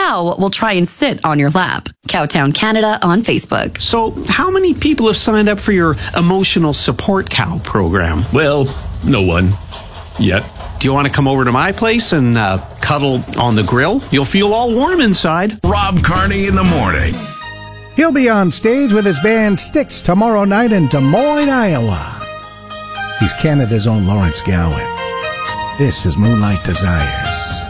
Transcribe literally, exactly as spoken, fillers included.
cow will try and sit on your lap. Cowtown Canada on Facebook. So, how many people have signed up for your emotional support cow program? Well, no one. Yet. Do you want to come over to my place and uh, cuddle on the grill? You'll feel all warm inside. Rob Carney in the morning. He'll be on stage with his band Styx tomorrow night in Des Moines, Iowa. He's Canada's own Lawrence Gowan. This is Moonlight Desires.